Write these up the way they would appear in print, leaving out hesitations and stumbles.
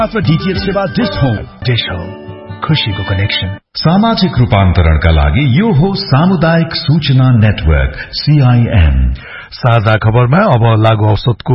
DTH सेवा dish home खुशीको connection. सामाजिक रूपान्तरणका लागि यो हो सामुदायिक सूचना नेटवर्क CIN। साझा खबरमा अब लागू औषधको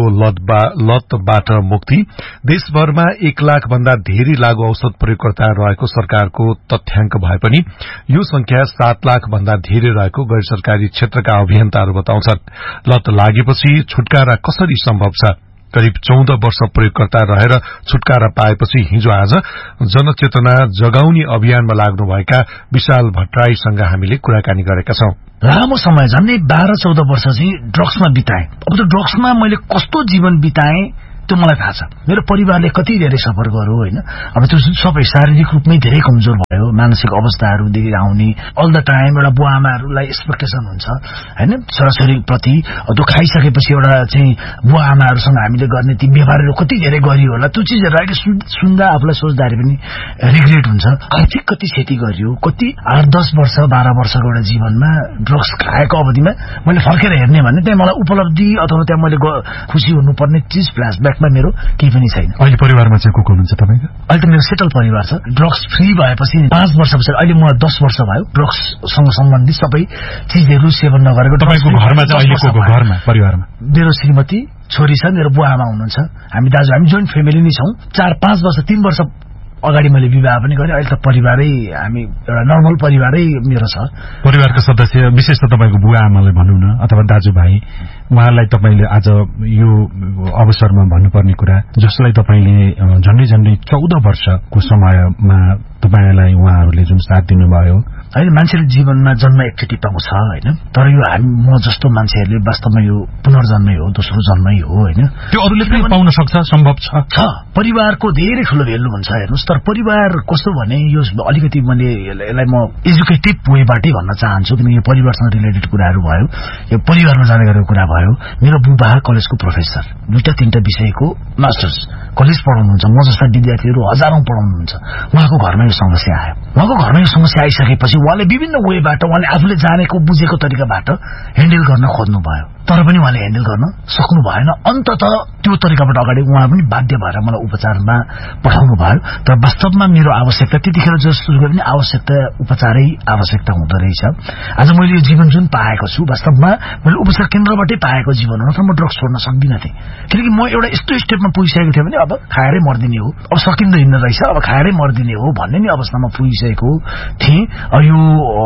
लतबाट मुक्ति। देशभरमा 1 लाख भन्दा धेरै लागू औषध प्रयोगकर्ता रहेको सरकारको तथ्याङ्क भए पनि यो संख्या 7 लाख भन्दा धेरै रहेको गैर सरकारी क्षेत्रका अभियन्ताहरू बताउँछन्। लत लागेपछि छुटकारा कसरी सम्भव छ? करिब 14 वर्ष प्रयोगकर्ता रहेर छुटकारा पाएपछि हिजो आज जनचेतना जगाउने अभियानमा लाग्नुभएका विशाल भट्टराईसँग हामीले कुराकानी गरेका छौं। लामो समय झन्डै 12-14 वर्ष चाहिँ ड्रग्समा बिताएँ। अब त्यो ड्रग्समा मैले कस्तो जीवन बिताएँ त्यो मलाई थाहा छ। मेरो परिवारले कति धेरै सफर गर्यो होइन। अब त्यो सबै शारीरिक रूपमै धेरै कमजोर भयो, मानसिक अवस्थाहरूदेखि आउने अल द टाइम एउटा बुवा आमाहरूलाई एक्सपेक्टेसन हुन्छ होइन छोराछोरी प्रति। त्यो खाइसकेपछि एउटा चाहिँ बुवा आमाहरूसँग हामीले गर्ने ती व्यवहारहरू कति धेरै गरियो होला। त्यो चिजहरू अहिले सुन्दा आफूलाई सोच्दाखेरि पनि रिग्रेट हुन्छ। आर्थिक कति क्षति गरियो, कति 8-10 वर्ष 12 वर्षको एउटा जीवनमा ड्रग्स खाएको अवधिमा मैले फर्केर हेर्ने भने त्यहाँ मलाई उपलब्धि अथवा त्यहाँ मैले खुसी हुनुपर्ने चिज फ्ल्यासब्याक मेरो केही पनि छैन। अहिले परिवारमा चाहिँ को हुनुहुन्छ तपाईको? अहिले त मेरो सेटल परिवार छ। ड्रग्स फ्री भएपछि 5 वर्षपछि अहिले म 10 वर्ष भयो ड्रग्ससँग सम्बन्धित सबै चिजहरू सेवन नगरेको। तपाईको घरमा चाहिँ अहिले को घरमा परिवारमा? मेरो श्रीमती, छोरी छ, मेरो बुवा आमा हुनुहुन्छ। हामी जोइन्ट फ्यामिली नै छौं। 4-5 वर्ष 3 वर्ष अगाडि मैले विवाह पनि गरेँ। अहिले त परिवारै हामी एउटा नर्मल परिवारै मेरो छ। परिवारका सदस्य विशेष त तपाईको बुवा आमालाई भनौँ न अथवा दाजुभाइ, उहाँलाई तपाईले आज यो अवसरमा भन्नुपर्ने कुरा जसलाई तपाईले झन्डै 14 वर्षको समयमा तपाईलाई उहाँहरूले जुन साथ दिनुभयो होइन। मान्छेले जीवनमा जन्म एकचोटि पाउँछ होइन, तर यो म जस्तो मान्छेहरूले वास्तवमा यो पुनर्जन्मै हो, दोस्रो जन्मै हो होइन। त्यो अरूले पनि पाउन सक्छ, सम्भव छ। परिवारको धेरै ठूलो भेल्यु हुन्छ हेर्नुस्। तर परिवार कस्तो भने यो अलिकति मैले यसलाई म एजुकेटिभ वेबाटै भन्न चाहन्छु, किनकि यो परिवारसँग रिलेटेड कुराहरू भयो, यो परिवारमा जाने गरेको कुरा भयो। मेरो बुबा कलेजको प्रोफेसर, 2-3टा विषयको मास्टर्स कलेज पढाउनुहुन्छ। म जस्ता विद्यार्थीहरू हजारौं पढाउनुहुन्छ। उहाँको घरमा यो समस्या आयो। उहाँको घरमा यो समस्या आइसकेपछि उहाँले विभिन्न वेबाट उहाँले आफूले जानेको बुझेको तरिकाबाट ह्यान्डल गर्न खोज्नु भयो, तर पनि उहाँले ह्यान्डल गर्न सक्नु भएन। अन्ततः त्यो तरिकाबाट अगाडि उहाँ पनि बाध्य भएर मलाई उपचारमा पठाउनु भयो। तर वास्तवमा मेरो आवश्यकता त्यतिखेर जसुकै पनि आवश्यकता उपचारै आवश्यकता हुँदो रहेछ। आज मैले यो जीवन जुन पाएको छु वास्तवमा मैले उपचार केन्द्रबाटै पाएको जीवन हो। म ड्रग्स छोड्न सक्दिनँ थिएँ, किनकि म एउटा यस्तो स्टेपमा पुगिसकेको थिएँ भने अब खाएरै मर्दिने हो, अब सकिँदैन रहेछ, अब खाएरै मर्दिने हो भन्ने नि अवस्थामा पुगिसकेको थिएँ। यो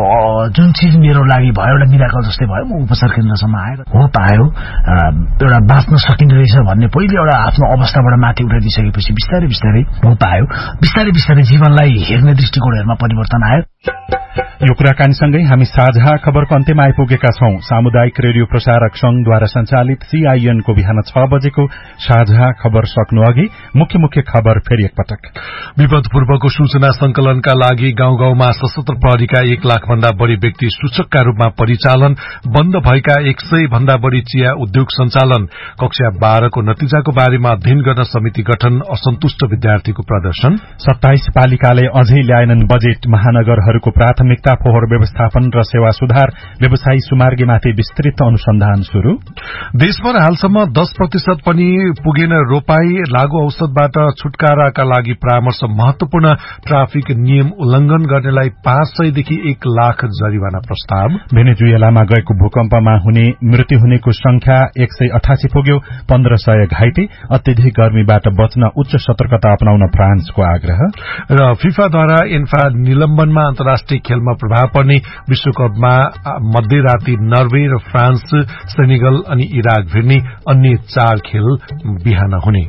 जुन चिज मेरो लागि भयो एउटा मिराकल जस्तै भयो। म उपचार केन्द्रसम्म आएर हो पायो एउटा बाँच्न सकिँदो रहेछ भन्ने पहिले एउटा आफ्नो अवस्थाबाट माथि उठाइदिइसकेपछि बिस्तारै बिस्तारै हो पायो। बिस्तारै बिस्तारै जीवनलाई हेर्ने दृष्टिकोणहरूमा परिवर्तन आयो। यो कुराकानीसँगै हामी साझा खबरको अन्त्यमा आइपुगेका छौं। सामुदायिक रेडियो प्रसारक संघद्वारा सञ्चालित CIN को बिहान 6 बजेको साझा खबर सक्नु अघि मुख्य खबर फेरि एकपटक। विपद पूर्वको सूचना संकलनका लागि गाउँ गाउँमा सशस्त्र प्रहरीका 1 लाख भन्दा बढ़ी व्यक्ति सूचकका रूपमा परिचालन। बन्द भएका 100 भन्दा बढ़ी चिया उद्योग सञ्चालन। कक्षा 12 को नतिजाको बारेमा अध्ययन गर्न समिति गठन। असन्तुष्ट विद्यार्थीको प्रदर्शन। 27 पालिकाले अझै ल्याएनन् बजेट। महानगरहरूको प्राथमिकता फोहोर व्यवस्थापन र सेवा सुधार। व्यवसायी सुमार्गीमाथि विस्तृत अनुसन्धान शुरू। देशभर हालसम्म 10% पनि पुगेन रोपाई। लागू औषधबाट छुटकाराका लागि परामर्श महत्वपूर्ण। ट्राफिक नियम उल्लंघन गर्नेलाई 500 देखि 1 लाख जरिवाना प्रस्ताव। भेनेजुएलामा गएको भूकम्पमा मृत्यु हुनेको संख्या 188 पुग्यो। 1500 घाइते। अत्यधिक गर्मीबाट बच्न उच्च सतर्कता अपनाउन फ्रान्सको आग्रह। र फिफाद्वारा एन्फा निलम्बनमा अन्तर्राष्ट्रिय खेलमा प्रभाव पर्ने। विश्वकपमा मध्यराती नर्वे र फ्रान्स, सेनेगल अनि इराक भिड्ने। अन्य 4 खेल बिहान हुने।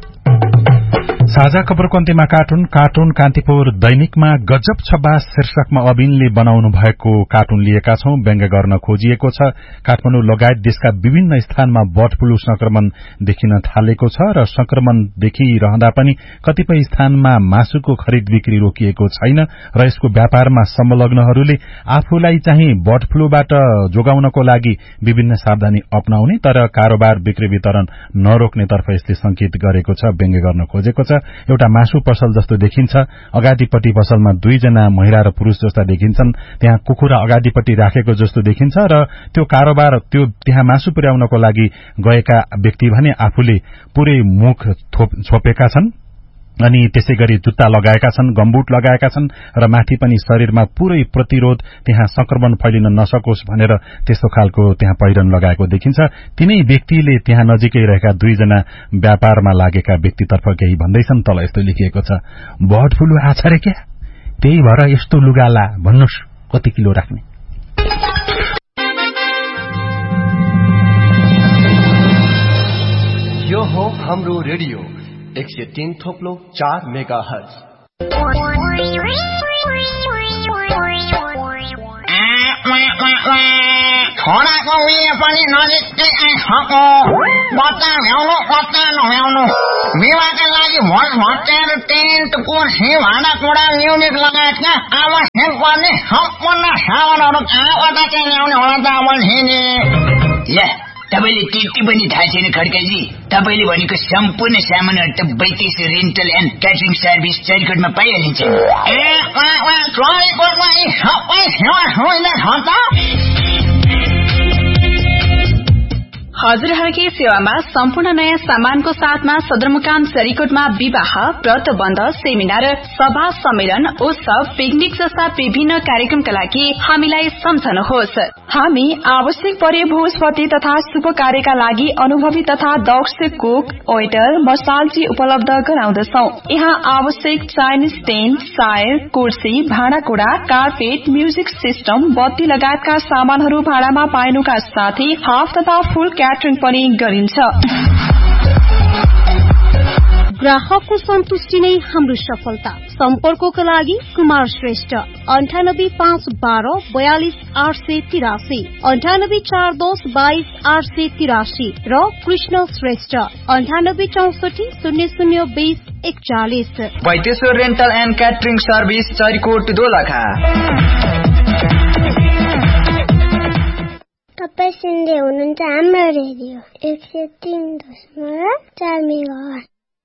साझा खबरको अन्त्यमा कार्टुन कान्तिपुर दैनिकमा गजब छ बास शीर्षकमा अबिनले बनाउनु भएको कार्टुन लिएका छौं। व्यङ्ग्य गर्न खोजिएको छ। काठमाडौँ लगायत देशका विभिन्न स्थानमा बर्ड फ्लू संक्रमण देखिन थालेको छ र संक्रमण देखिरहँदा पनि कतिपय स्थानमा मासुको खरिद बिक्री रोकिएको छैन र यसको व्यापारमा संलग्नहरूले आफूलाई चाहिँ बर्ड फ्लूबाट जोगाउनको लागि विभिन्न सावधानी अपनाउने तर कारोबार बिक्री वितरण नरोक्नेतर्फ यसले संकेत गरेको छ, व्यङ्ग्य गर्न खोजेको छ। एउटा मासु पसल जस्तो देखिन्छ। अगाडिपट्टि पसलमा 2 जना महिला र पुरूष जस्ता देखिन्छन्। त्यहाँ कुखुरा अगाडिपट्टि राखेको जस्तो देखिन्छ र त्यो कारोबार त्यहाँ मासु पुर्याउनको लागि गएका व्यक्ति भने आफूले पूरै मुख छोपेका छन्। अनि त्यसै गरी जुत्ता लगाएका छन्, गम्बुट लगाएका छन् र माथि पनि शरीरमा पूरै प्रतिरोध, त्यहाँ संक्रमण फैलिन नसकोस् भनेर त्यस्तो खालको त्यहाँ पहिरन लगाएको देखिन्छ। तिनै व्यक्तिले त्यहाँ नजिकै रहेका 2 जना व्यापारमा लागेका व्यक्तितर्फ केही भन्दैछन्। तल यस्तो लेखिएको छ, बर्ड फ्लू आछ रे क्या, त्यही भएर यस्तो लुगाला, भन्नुस् कति किलो राख्ने। यो हो हाम्रो रेडियो 103.4 मेगाहर्ज। छोराको उयो पनि नजिकै आइसक्यो, बच्चा भ्याउनु बच्चा नभ्याउनु, विवाहका लागि भोज भट्टेर टेन्ट कुर्सी भाँडाकुँडा म्युजिक लगायतका आवश्यक पर्ने सम्पूर्ण सामानहरू कहाँबाट चाहिँ ल्याउने होला त अब? तपाईले त्यति पनि थाहा छैन खड्काजी? तपाईले भनेको सम्पूर्ण सामानहरू त 32 रेन्टल एन्ड क्याटरिङ सर्भिस चरीकोटमा पाइहालिन्छ। चरीकोटमा यी सबै सेवा सुविधा छ त? हजुरहरूकै सेवामा सम्पूर्ण नयाँ सामानको साथमा सदरमुकाम चरीकोटमा विवाह, व्रतबन्ध, सेमिनार, सभा, सम्मेलन, उत्सव, पिकनिक जस्ता विभिन्न कार्यक्रमका लागि हामीलाई सम्झनुहोस्। हामी आवश्यक परे भोजपति तथा शुभ कार्यका लागि अनुभवी तथा दक्ष कुक, वेटर, मसालजी उपलब्ध गराउँदछौ। यहाँ आवश्यक चाइनिज टेन्ट, सायर, कुर्सी, भाँडाकुँडा, कार्पेट, म्युजिक सिस्टम, बत्ती लगायतका सामानहरू भाडामा पाइनुका साथै हाफ तथा फुल क्याटरिङ पनि गरिन्छ। ग्राहकको सन्तुष्टि नै हाम्रो सफलता। सम्पर्कको लागि कुमार श्रेष्ठ 985112 42883, 9842 22883 र Krishna Shrestha 9864 0020 41। वैदेश्वर rental and catering service Charikot Dolakha. तपाईं सुन्दै हुनुहुन्छ हाम्रो रेडियो 103.4 मेगाहर्ज।